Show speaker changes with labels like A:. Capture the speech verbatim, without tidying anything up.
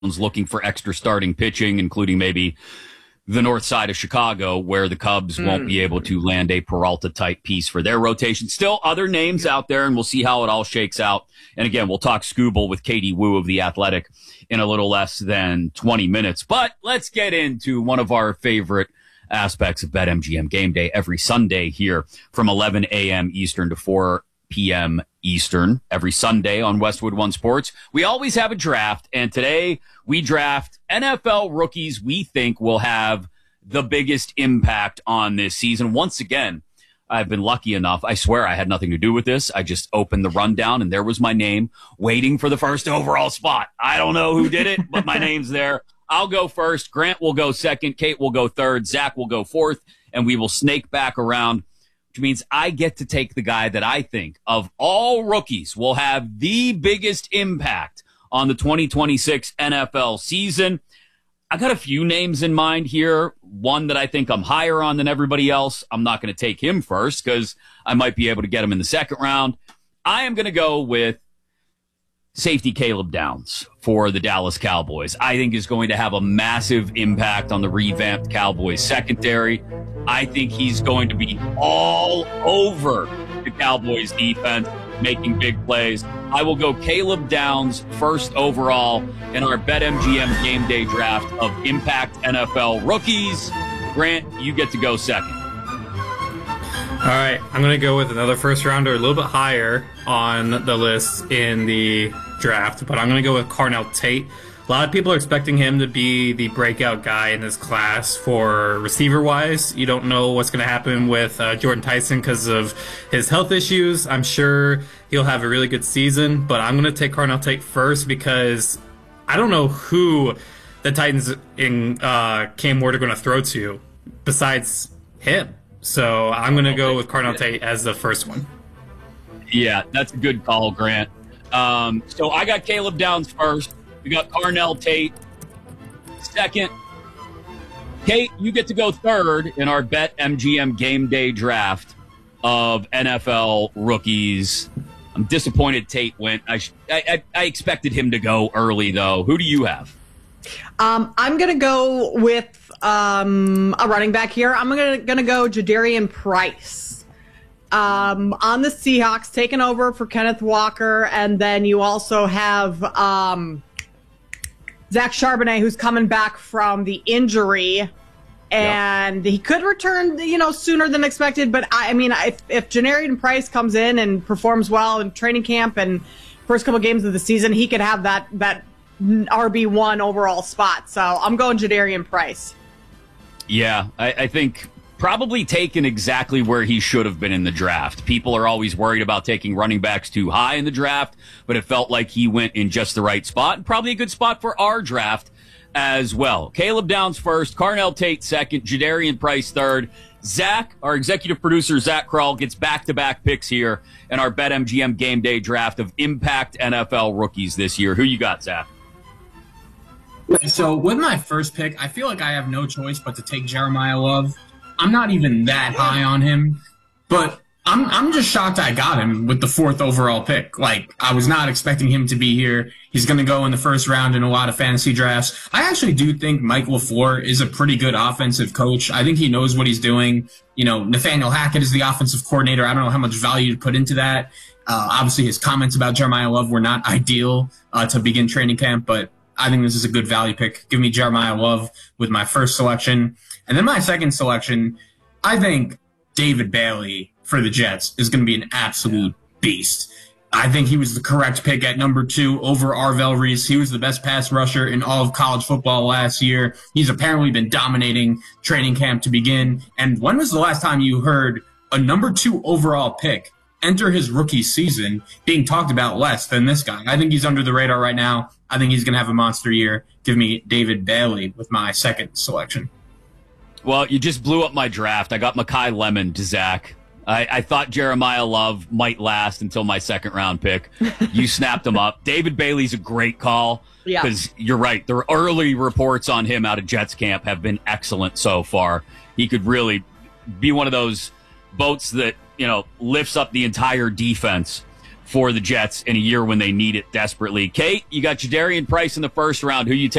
A: looking for extra starting pitching, including maybe the north side of Chicago, where the Cubs mm. won't be able to land a Peralta-type piece for their rotation. Still other names out there, and we'll see how it all shakes out. And again, we'll talk Scooble with Katie Woo of The Athletic in a little less than twenty minutes. But let's get into one of our favorite aspects of BetMGM Game Day every Sunday here from eleven a.m. Eastern to four p.m. Eastern every Sunday on Westwood One Sports. We always have a draft, and today we draft N F L rookies we think will have the biggest impact on this season. Once again, I've been lucky enough. I swear I had nothing to do with this. I just opened the rundown, and there was my name waiting for the first overall spot. I don't know who did it, but my name's there. I'll go first. Grant will go second. Kate will go third. Zach will go fourth, and we will snake back around, which means I get to take the guy that I think of all rookies will have the biggest impact on the twenty twenty-six N F L season. I got a few names in mind here. One that I think I'm higher on than everybody else. I'm not going to take him first because I might be able to get him in the second round. I am going to go with safety Caleb Downs for the Dallas Cowboys. I think is going to have a massive impact on the revamped Cowboys secondary. I think he's going to be all over the Cowboys defense, making big plays. I will go Caleb Downs first overall in our BetMGM Game Day draft of Impact N F L rookies. Grant, you get to go second.
B: All right, I'm going to go with another first rounder, a little bit higher on the list in the draft, but I'm going to go with Carnell Tate. A lot of people are expecting him to be the breakout guy in this class for receiver-wise. You don't know what's going to happen with uh, Jordan Tyson because of his health issues. I'm sure he'll have a really good season, but I'm going to take Carnell Tate first because I don't know who the Titans in uh, Cam Ward are going to throw to besides him. So I'm going to go with Carnell Tate as the first one.
A: Yeah, that's a good call, Grant. Um, so I got Caleb Downs first. We got Carnell Tate second. Kate, you get to go third in our BetMGM Game Day draft of N F L rookies. I'm disappointed Tate went. I, sh- I, I, I expected him to go early, though. Who do you have?
C: Um, I'm going to go with um, a running back here. I'm going to go Jadarian Price. Um, on the Seahawks, taking over for Kenneth Walker. And then you also have um, Zach Charbonnet, who's coming back from the injury. And yep. he could return, you know, sooner than expected. But, I, I mean, if, if Jadarian Price comes in and performs well in training camp and first couple games of the season, he could have that that R B one overall spot. So I'm going Jadarian Price.
A: Yeah, I, I think probably taken exactly where he should have been in the draft. People are always worried about taking running backs too high in the draft, but it felt like he went in just the right spot, and probably a good spot for our draft as well. Caleb Downs first, Carnell Tate second, Jadarian Price third. Zach, our executive producer, Zach Kroll, gets back-to-back picks here in our BetMGM Game Day draft of Impact N F L rookies this year. Who you got, Zach?
D: So with my first pick, I feel like I have no choice but to take Jeremiah Love. I'm not even that high on him, but I'm I'm just shocked I got him with the fourth overall pick. Like, I was not expecting him to be here. He's going to go in the first round in a lot of fantasy drafts. I actually do think Mike LaFleur is a pretty good offensive coach. I think he knows what he's doing. You know, Nathaniel Hackett is the offensive coordinator. I don't know how much value to put into that. Uh, obviously, his comments about Jeremiah Love were not ideal uh, to begin training camp, but I think this is a good value pick. Give me Jeremiah Love with my first selection. And then my second selection, I think David Bailey for the Jets is going to be an absolute beast. I think he was the correct pick at number two over Arvell Reese. He was the best pass rusher in all of college football last year. He's apparently been dominating training camp to begin. And when was the last time you heard a number two overall pick enter his rookie season being talked about less than this guy? I think he's under the radar right now. I think he's going to have a monster year. Give me David Bailey with my second selection.
A: Well, you just blew up my draft. I got Makai Lemon to Zach. I, I thought Jeremiah Love might last until my second round pick. You snapped him up. David Bailey's a great call because yeah. you're right. The early reports on him out of Jets camp have been excellent so far. He could really be one of those boats that, you know, lifts up the entire defense for the Jets in a year when they need it desperately. Kate, you got Jadarian Price in the first round. Who you take?